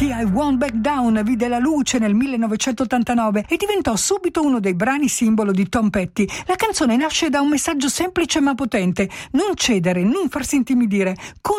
Lucky I Won't Back Down vide la luce nel 1989 e diventò subito uno dei brani simbolo di Tom Petty. La canzone nasce da un messaggio semplice ma potente: non cedere, non farsi intimidire,